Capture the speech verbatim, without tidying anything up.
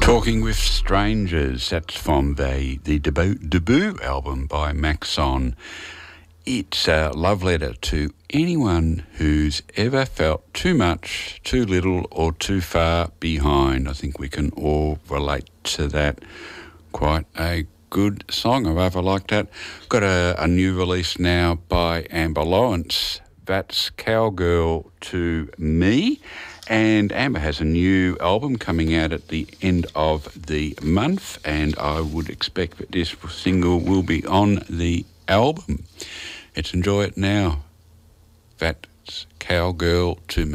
Talking with Strangers, that's from the, the debut, debut album by Maxon. It's a love letter to anyone who's ever felt too much, too little or too far behind. I think we can all relate to that. Quite a good song. I've ever liked that. Got a, a new release now by Amber Lawrence. That's Cowgirl to Me. And Amber has a new album coming out at the end of the month, and I would expect that this single will be on the album. Let's enjoy it now. That's Cowgirl to Me.